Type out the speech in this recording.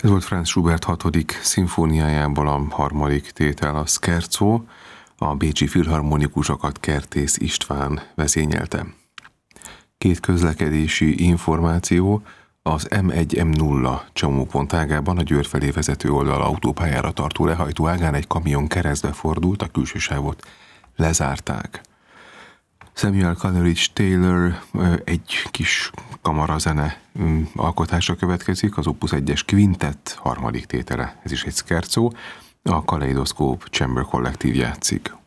Ez volt Franz Schubert 6. szimfóniájából a harmadik tétel, a Scherzo, a bécsi filharmonikusokat Kertész István vezényelte. Két közlekedési információ: az M1-M0 csomópont ágában a Győr felé vezető oldal autópályára tartó lehajtó ágán egy kamion keresztbe fordult, a külső sávot lezárták. Samuel Coleridge Taylor egy kis kamarazene alkotása következik, az Opus 1-es Quintett harmadik tétele, ez is egy Scherzo, a Kaleidoszkóp Chamber Kollektív játszik.